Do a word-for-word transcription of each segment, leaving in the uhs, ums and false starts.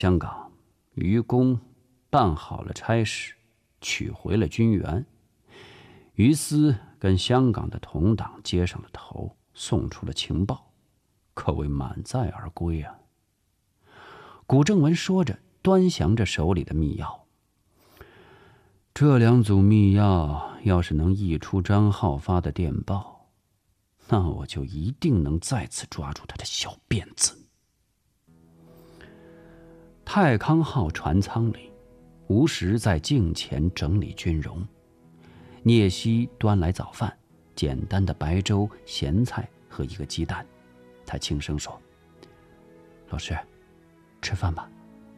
香港，于公办好了差事，取回了军援。于私跟香港的同党接上了头，送出了情报，可谓满载而归啊。古正文说着，端详着手里的密钥。这两组密钥要是能译出张浩发的电报，那我就一定能再次抓住他的小辫子。泰康号船舱里，吴石在镜前整理军容。聂西端来早饭，简单的白粥、咸菜和一个鸡蛋。他轻声说：“老师，吃饭吧。”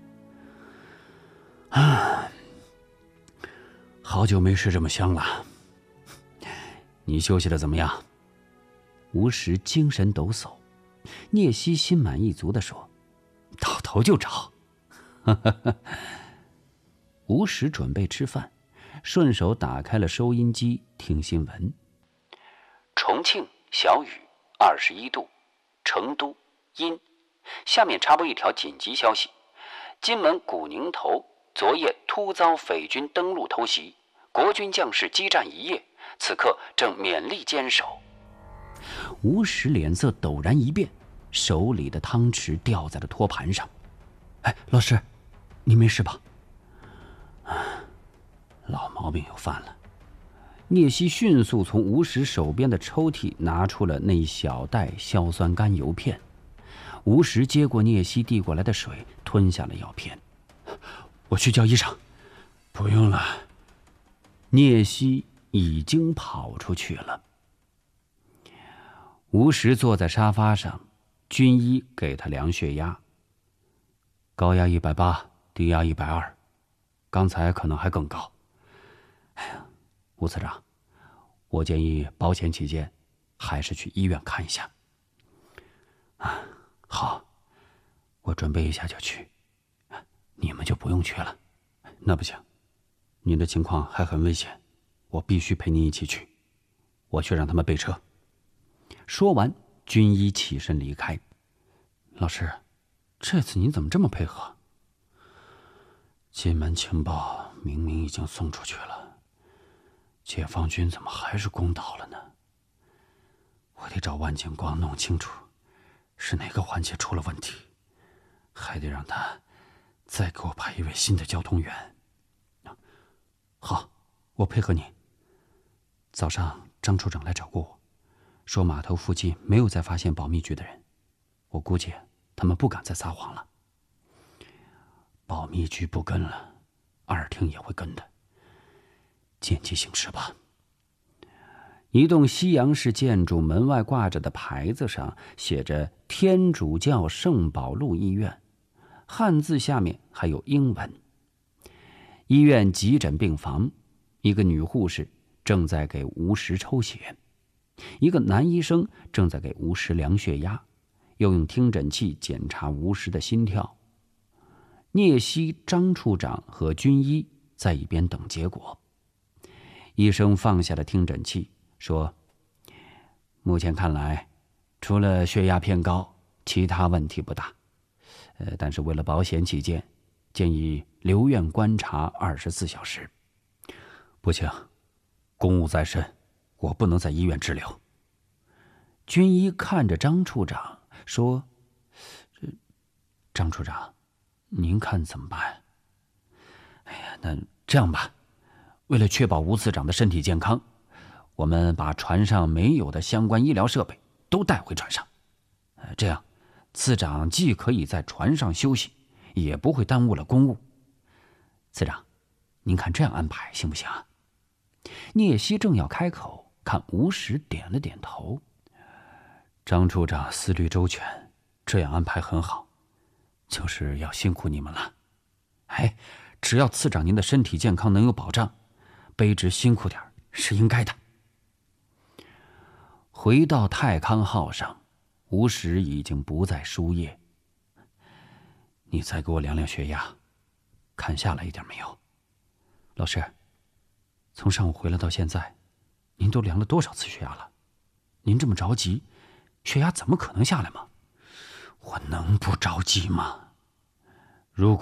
啊，好久没吃这么香了。你休息的怎么样？吴石精神抖擞。聂西心满意足地说：“倒头就着。”吴石准备吃饭，顺手打开了收音机听新闻。重庆小雨，二十一度；成都阴。下面插播一条紧急消息：金门古宁头昨夜突遭匪军登陆偷袭，国军将士激战一夜，此刻正勉力坚守。吴石脸色陡然一变，手里的汤匙掉在了托盘上。哎，老师，你没事吧？老毛病又犯了。聂西迅速从吴石手边的抽屉拿出了那一小袋硝酸甘油片。吴石接过聂西递过来的水，吞下了药片。我去叫医生。不用了。聂西已经跑出去了。吴石坐在沙发上，军医给他量血压。高压一百八，低压一百二，刚才可能还更高。哎呀，吴次长，我建议保险起见，还是去医院看一下。啊，好，我准备一下就去。你们就不用去了。那不行，你的情况还很危险，我必须陪你一起去。我去让他们备车。说完，军医起身离开。老师，这次你怎么这么配合？金门情报明明已经送出去了，解放军怎么还是攻倒了呢？我得找万景光弄清楚是哪个环节出了问题，还得让他再给我派一位新的交通员。好，我配合你。早上张处长来找过我，说码头附近没有再发现保密局的人，我估计他们不敢再撒谎了。保密局不跟了，二厅也会跟的。见机行事吧。一栋西洋式建筑门外挂着的牌子上写着天主教圣保禄医院，汉字下面还有英文。医院急诊病房，一个女护士正在给吴石抽血，一个男医生正在给吴石量血压，又用听诊器检查吴石的心跳。聂西、张处长和军医在一边等结果。医生放下了听诊器，说：“目前看来，除了血压偏高，其他问题不大。呃，但是为了保险起见，建议留院观察二十四小时。”不行，公务在身，我不能在医院滞留。军医看着张处长说：“张处长，您看怎么办？”哎呀，那这样吧，为了确保吴次长的身体健康，我们把船上没有的相关医疗设备都带回船上。呃，这样，次长既可以在船上休息，也不会耽误了公务。次长，您看这样安排行不行啊？聂西正要开口，看吴石点了点头。张处长思虑周全，这样安排很好，就是要辛苦你们了。哎，只要次长您的身体健康能有保障，卑职辛苦点是应该的。回到泰康号上，吴石已经不再输液。你再给我量量血压，看下来一点没有？老师，从上午回来到现在，您都量了多少次血压了？您这么着急，血压怎么可能下来吗？我能不着急吗？ 如果